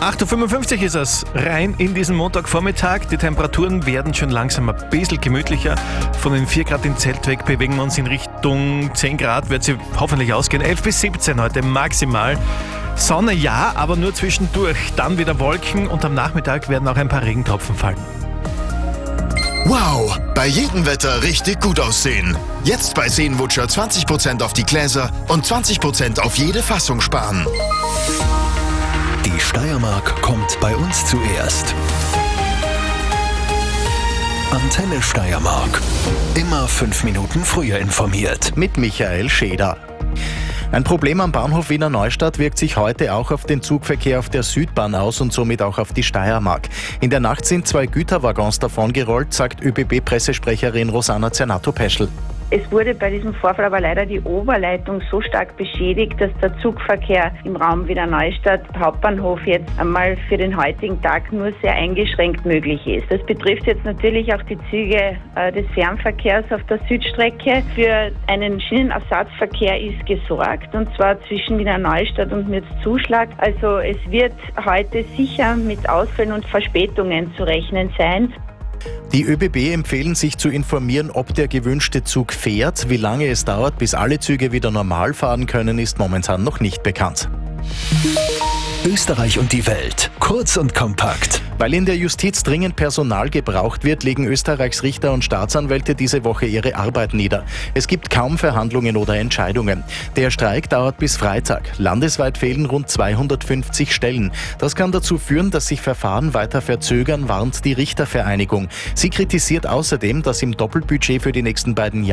8.55 Uhr ist es, rein in diesen Montagvormittag. Die Temperaturen werden schon langsam ein bisschen gemütlicher. Von den 4 Grad im Zeltweg bewegen wir uns in Richtung 10 Grad, wird sie hoffentlich ausgehen. 11 bis 17 heute maximal. Sonne ja, aber nur zwischendurch. Dann wieder Wolken und am Nachmittag werden auch ein paar Regentropfen fallen. Wow, bei jedem Wetter richtig gut aussehen. Jetzt bei Seenwutscher 20% auf die Gläser und 20% auf jede Fassung sparen. Die Steiermark kommt bei uns zuerst. Antenne Steiermark. Immer 5 Minuten früher informiert. Mit Michael Scheder. Ein Problem am Bahnhof Wiener Neustadt wirkt sich heute auch auf den Zugverkehr auf der Südbahn aus und somit auch auf die Steiermark. In der Nacht sind 2 Güterwaggons davongerollt, sagt ÖBB-Pressesprecherin Rosanna Zernato-Peschel. Es wurde bei diesem Vorfall aber leider die Oberleitung so stark beschädigt, dass der Zugverkehr im Raum Wiener Neustadt Hauptbahnhof jetzt einmal für den heutigen Tag nur sehr eingeschränkt möglich ist. Das betrifft jetzt natürlich auch die Züge des Fernverkehrs auf der Südstrecke. Für einen Schienenersatzverkehr ist gesorgt, und zwar zwischen Wiener Neustadt und Mürzzuschlag. Also es wird heute sicher mit Ausfällen und Verspätungen zu rechnen sein. Die ÖBB empfehlen, sich zu informieren, ob der gewünschte Zug fährt. Wie lange es dauert, bis alle Züge wieder normal fahren können, ist momentan noch nicht bekannt. Österreich und die Welt. Kurz und kompakt. Weil in der Justiz dringend Personal gebraucht wird, legen Österreichs Richter und Staatsanwälte diese Woche ihre Arbeit nieder. Es gibt kaum Verhandlungen oder Entscheidungen. Der Streik dauert bis Freitag. Landesweit fehlen rund 250 Stellen. Das kann dazu führen, dass sich Verfahren weiter verzögern, warnt die Richtervereinigung. Sie kritisiert außerdem, dass im Doppelbudget für die nächsten beiden Jahre